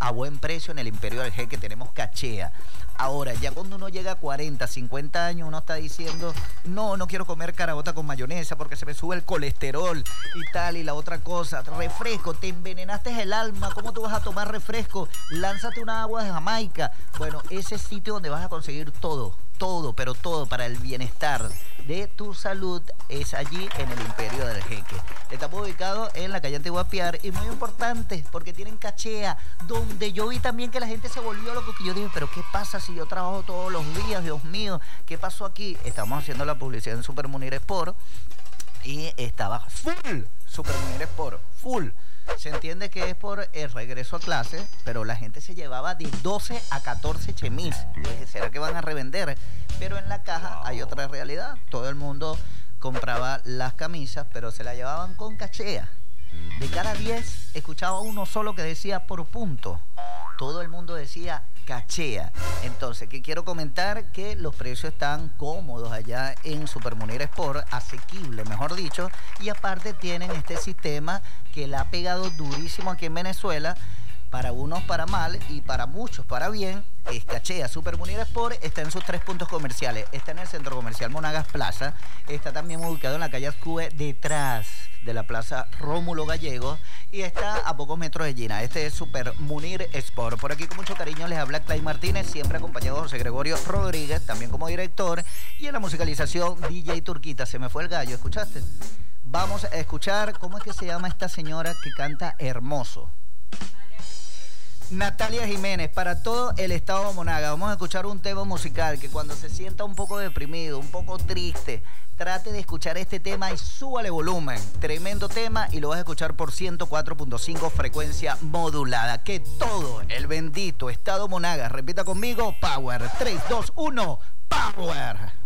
a buen precio en el Imperio del Jeque. Tenemos cachea. Ahora, ya cuando uno llega a 40, 50 años, uno está diciendo, no quiero comer caraota con mayonesa porque se me sube el colesterol y tal, y la otra cosa. Refresco, te envenenaste el alma, ¿cómo tú vas a tomar refresco? Lánzate una agua de Jamaica. Bueno, ese sitio donde vas a conseguir todo, pero todo para el bienestar de tu salud es allí en el Imperio del Jeque. Estamos ubicados en la calle Antigua Piar y muy importante porque tienen cachea, donde yo vi también que la gente se volvió loco, que yo dije, pero ¿qué pasa si yo trabajo todos los días? Dios mío, ¿qué pasó aquí? Estamos haciendo la publicidad en Super Munir Sport y estaba full Super Munir Sport, full. Se entiende que es por el regreso a clase, pero la gente se llevaba de 12 a 14 chemis. Dije, ¿será que van a revender? Pero en la caja hay otra realidad. Todo el mundo compraba las camisas, pero se las llevaban con cachea. De cada 10, escuchaba uno solo que decía por punto. Todo el mundo decía cachea. Entonces, ¿qué quiero comentar? Que los precios están cómodos allá en Super Munir Sport, asequible, mejor dicho, y aparte tienen este sistema que la ha pegado durísimo aquí en Venezuela, para unos para mal y para muchos para bien, es cachea. Super Munir Sport está en sus 3 puntos comerciales. Está en el Centro Comercial Monagas Plaza, está también ubicado en la calle Azcue, detrás de la Plaza Rómulo Gallegos, y está a pocos metros de Gina. Este es Super Munir Sport. Por aquí con mucho cariño les habla Clay Martínez, siempre acompañado de José Gregorio Rodríguez, también como director, y en la musicalización DJ Turquita. Se me fue el gallo, ¿escuchaste? Vamos a escuchar, ¿cómo es que se llama esta señora que canta hermoso? Natalia Jiménez, para todo el estado de Monagas. Vamos a escuchar un tema musical que cuando se sienta un poco deprimido, un poco triste, trate de escuchar este tema y súbale volumen. Tremendo tema y lo vas a escuchar por 104.5 frecuencia modulada. Que todo el bendito estado Monagas, repita conmigo, Power. 3, 2, 1, Power.